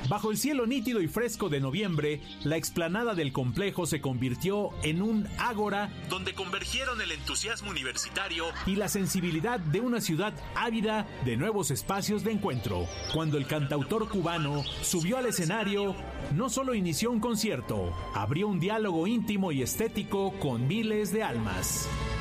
Bajo el cielo nítido y fresco de noviembre, la explanada del complejo se convirtió en un ágora donde convergieron el entusiasmo universitario y la sensibilidad de una ciudad ávida de nuevos espacios de encuentro. Cuando el cantautor cubano subió al escenario, no solo inició un concierto, abrió un diálogo íntimo y estético con miles de almas.